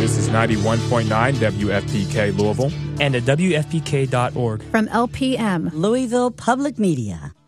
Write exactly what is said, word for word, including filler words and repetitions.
This is ninety-one point nine W F P K Louisville. And at W F P K dot org. From L P M, Louisville Public Media.